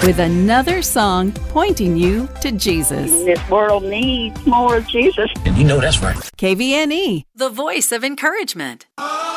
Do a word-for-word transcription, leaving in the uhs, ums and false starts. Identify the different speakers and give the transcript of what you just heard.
Speaker 1: with another song pointing you to Jesus.
Speaker 2: This world needs more of Jesus.
Speaker 3: And you know that's right.
Speaker 1: K V N E, the voice of encouragement.